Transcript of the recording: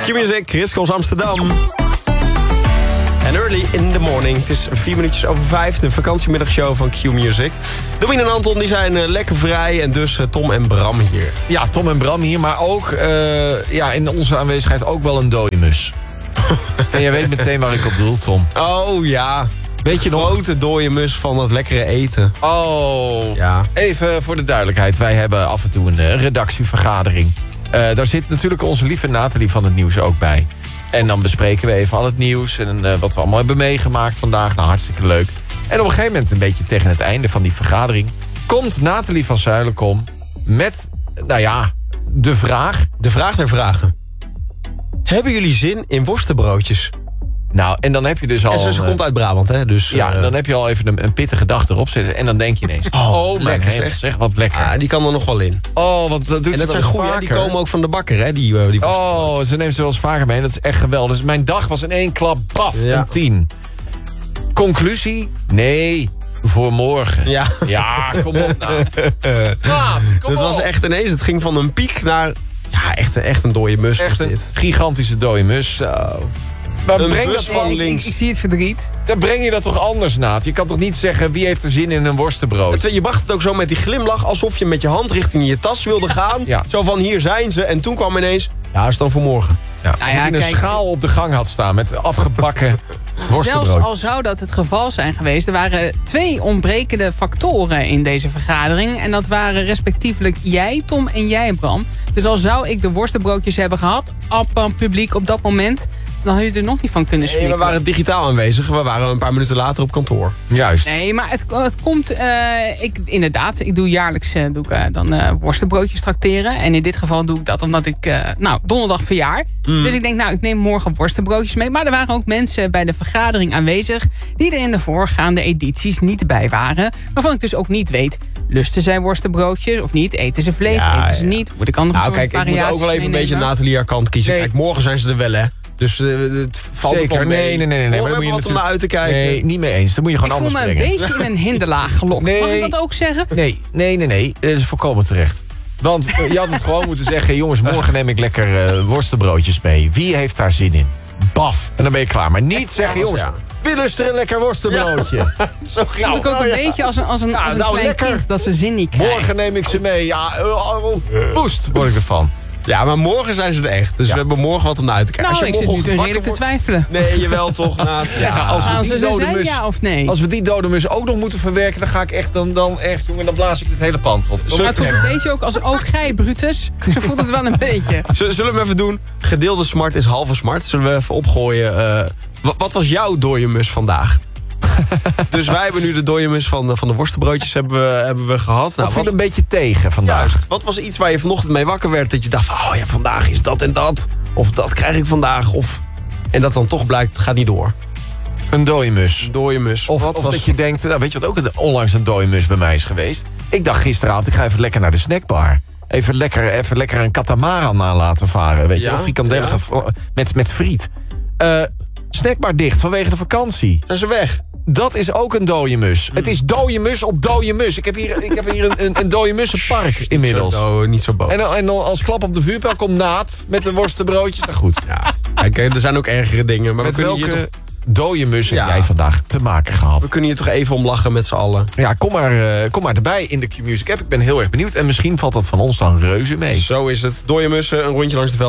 Q-Music, Chris Cross Amsterdam. En early in the morning. Het is 5:04, de vakantiemiddagshow van Q-Music. Domien en Anton die zijn lekker vrij en dus Tom en Bram hier. Ja, Tom en Bram hier, maar ook in onze aanwezigheid ook wel een dode mus. En jij weet meteen waar ik op doel, Tom. Oh ja, Weet je nog? grote dode mus van dat lekkere eten. Oh, Ja. even voor de duidelijkheid. Wij hebben af en toe een redactievergadering. Daar zit natuurlijk onze lieve Nathalie van het nieuws ook bij. En dan bespreken we even al het nieuws en wat we allemaal hebben meegemaakt vandaag. Nou, hartstikke leuk. En op een gegeven moment, een beetje tegen het einde van die vergadering, komt Nathalie van Zuilenkom met, de vraag. De vraag der vragen. Hebben jullie zin in worstenbroodjes? Nou, en dan heb je dus al... En ze komt uit Brabant, hè? Dus, dan heb je al even een pittige dag erop zitten. En dan denk je ineens, mijn lekker, hemel, zeg, wat lekker. Ja, die kan er nog wel in. Oh, want dat doet En ze dat dan zijn goeie, vaker. die komen ook van de bakker, hè? Die worsten. Oh, ze neemt ze wel eens vaker mee. Dat is echt geweldig. Dus mijn dag was in één klap, baf, Ja. een 10. Conclusie? Nee, voor morgen. Ja. Ja, kom op, Naat. Kom Het was op. echt ineens, het ging van een piek naar... Ja, echt een dode mus Echt was een dit. gigantische dode mus. Zo. Maar Een breng bus dat van van links. Ik zie het verdriet. Dan breng je dat toch anders, Naat? Je kan toch niet zeggen, wie heeft er zin in een worstenbrood? Je bracht het ook zo met die glimlach, alsof je met je hand richting je tas wilde gaan. Ja. Zo van, hier zijn ze. En toen kwam ineens, ja, is dan voor morgen. Ja, alsof je een kijk, schaal op de gang had staan met afgebakken worstenbrood. Zelfs al zou dat het geval zijn geweest... er waren 2 ontbrekende factoren in deze vergadering. En dat waren respectievelijk jij, Tom, en jij, Bram. Dus al zou ik de worstenbroodjes hebben gehad... op publiek op dat moment... dan had je er nog niet van kunnen Nee, spreken. we waren digitaal aanwezig. We waren een paar minuten later op kantoor. Juist. Nee, maar het komt... ik doe jaarlijks worstenbroodjes trakteren. En in dit geval doe ik dat omdat ik donderdag verjaar. Dus ik denk, ik neem morgen worstenbroodjes mee. Maar er waren ook mensen bij de vergadering aanwezig... die er in de voorgaande edities niet bij waren. Waarvan ik dus ook niet weet... lusten zij worstenbroodjes of niet? Eten ze vlees? Ja, eten ze ja. niet? Moet ik andere Nou soort kijk, ik moet variaties ook wel even een beetje meenemen? Nathalie haar kant kiezen. Nee. Kijk, morgen zijn ze er wel, hè. Dus het valt ook Zeker. wel mee. Nee. Morgen Maar dan moet je hebben we wat om naar uit te kijken. Nee, niet mee eens. Dan moet je Ik gewoon voel me anders een brengen. beetje in een hinderlaag gelokt. Nee. Mag ik dat ook zeggen? Nee. Dat is volkomen terecht. Want je had het gewoon moeten zeggen... jongens, morgen neem ik lekker worstenbroodjes mee. Wie heeft daar zin in? Baf. En dan ben je klaar. Maar niet zeggen, jongens... ja. Wie lust er een lekker worstenbroodje? Zo ging Voelt ik ook een beetje als een klein lekker. kind dat ze zin niet krijgt. Morgen neem ik ze mee. Ja, woest word ik ervan. Ja, maar morgen zijn ze er echt. Dus we hebben morgen wat om naar uit te kijken. Nou, ik zit nu morgenochtend redelijk te wakker twijfelen. wordt- Nee, jawel toch, Naat. Ja, als we Gaan die ze dode zijn, mus... ja of nee? Als we die dode mus ook nog moeten verwerken... dan ga ik echt, dan blaas ik het hele pand op. Maar het voelt een beetje ook gij, Brutus. Zo voelt het wel een beetje. Zullen we hem even doen? Gedeelde smart is halve smart. Zullen we even opgooien? Wat was jouw dode mus vandaag? Dus wij hebben nu de dode mus van de worstenbroodjes hebben we gehad. Dat viel een beetje tegen vandaag. Juist. Wat was iets waar je vanochtend mee wakker werd? Dat je dacht van, oh ja, vandaag is dat en dat. Of dat krijg ik vandaag. En dat dan toch blijkt, het gaat niet door. Een dode mus. Een dode mus. Of dat je denkt, weet je wat ook onlangs een dode mus bij mij is geweest? Ik dacht gisteravond, ik ga even lekker naar de snackbar. Even lekker een katamaran aan laten varen. Weet je, Ja, of frikandellen ja. met friet. Snackbar dicht vanwege de vakantie. Zijn ze weg? Dat is ook een dode mus. Het is dode mus op dode mus. Ik heb hier een dode mussenpark inmiddels. Niet zo boos. En dan als klap op de vuurpijl komt Naat met de worstenbroodjes. Nou goed. Ja. Kijk, er zijn ook ergere dingen. Maar Met we kunnen, hier welke toch, dode mus heb Ja. jij vandaag te maken gehad? we kunnen hier toch even om lachen met z'n allen. Ja, kom maar erbij in de Q-Music app. Ik ben heel erg benieuwd. En misschien valt dat van ons dan reuze mee. Zo is het. Dode mussen, een rondje langs de veld.